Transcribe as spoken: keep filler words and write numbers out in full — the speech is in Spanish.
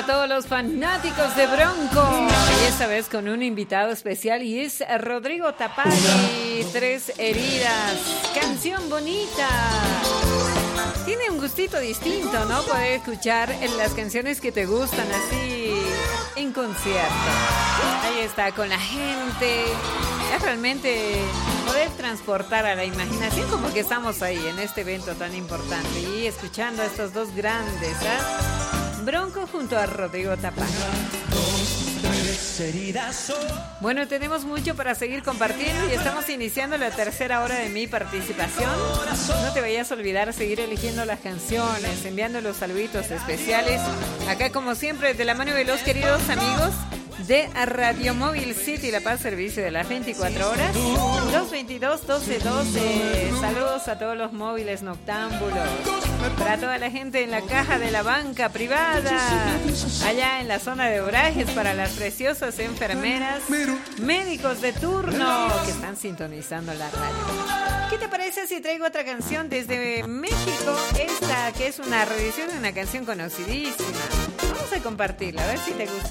para todos los fanáticos de Bronco. Y esta vez con un invitado especial y es Rodrigo Tapari. Tres heridas. Canción bonita. Tiene un gustito distinto, ¿no? Poder escuchar las canciones que te gustan así en concierto. Ahí está, con la gente. Es realmente poder transportar a la imaginación como que estamos ahí en este evento tan importante y escuchando a estos dos grandes, ¿eh? Bronco junto a Rodrigo Tapari. Bueno, tenemos mucho para seguir compartiendo y estamos iniciando la tercera hora de mi participación. No te vayas a olvidar seguir eligiendo las canciones, enviando los saluditos especiales. Acá como siempre de la mano de los queridos amigos de Radio Móvil City La Paz, servicio de las veinticuatro horas, dos veintidós doce doce. Saludos a todos los móviles noctámbulos, para toda la gente en la caja de la banca privada, allá en la zona de obrajes, para las preciosas enfermeras, médicos de turno que están sintonizando la radio. ¿Qué te parece si traigo otra canción desde México? Esta que es una reedición de una canción conocidísima. Vamos a compartirla, a ver si te gusta.